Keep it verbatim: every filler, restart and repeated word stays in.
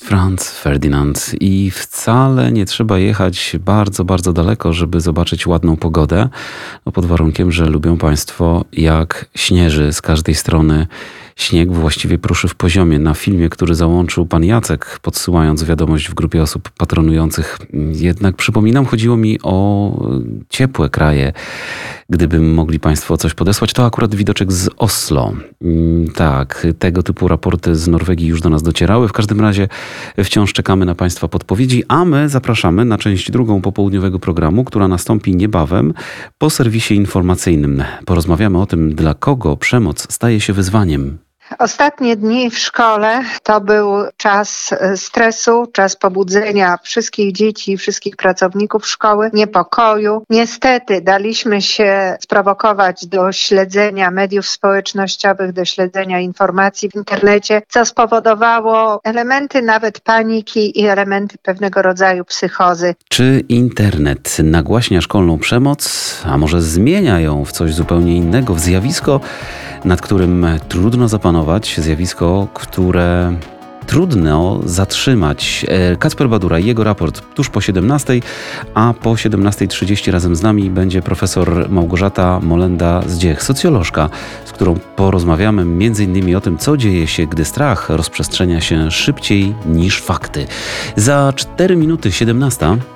Franz Ferdinand i wcale nie trzeba jechać bardzo, bardzo daleko, żeby zobaczyć ładną pogodę, no pod warunkiem, że lubią Państwo, jak śnieży z każdej strony. Śnieg właściwie pruszy w poziomie. Na filmie, który załączył pan Jacek, podsyłając wiadomość w grupie osób patronujących, jednak przypominam, chodziło mi o ciepłe kraje. Gdybym mogli Państwo coś podesłać, to akurat widoczek z Oslo. Tak, tego typu raporty z Norwegii już do nas docierały. W każdym razie wciąż czekamy na Państwa podpowiedzi, a my zapraszamy na część drugą popołudniowego programu, która nastąpi niebawem po serwisie informacyjnym. Porozmawiamy o tym, dla kogo przemoc staje się wyzwaniem. Ostatnie dni w szkole to był czas stresu, czas pobudzenia wszystkich dzieci, wszystkich pracowników szkoły, niepokoju. Niestety daliśmy się sprowokować do śledzenia mediów społecznościowych, do śledzenia informacji w internecie, co spowodowało elementy nawet paniki i elementy pewnego rodzaju psychozy. Czy internet nagłaśnia szkolną przemoc, a może zmienia ją w coś zupełnie innego, w zjawisko, nad którym trudno zapanować, zjawisko, które trudno zatrzymać. Kacper Badura i jego raport tuż po siedemnastej, a po siedemnasta trzydzieści razem z nami będzie profesor Małgorzata Molenda-Zdziech, socjolożka, z którą porozmawiamy między innymi o tym, co dzieje się, gdy strach rozprzestrzenia się szybciej niż fakty. Za cztery minuty siedemnasta.